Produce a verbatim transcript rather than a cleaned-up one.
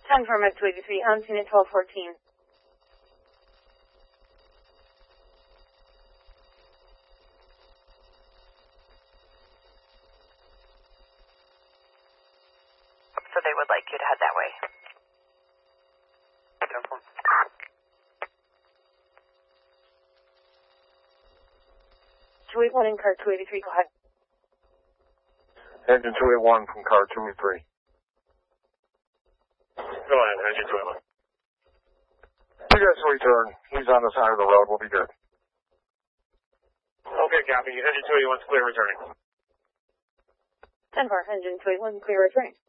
ten four, Med two eighty-three, on scene at twelve fourteen. So they would like you to head that way. ten four. two eighty-one in car two eighty-three, go ahead. Engine two eighty-one from car two eighty-three. Go ahead, engine two eighty-one. You guys return. He's on the side of the road. We'll be good. Okay, copy. Engine two eighty-one's clear returning. ten four, engine two eighty-one, clear returning.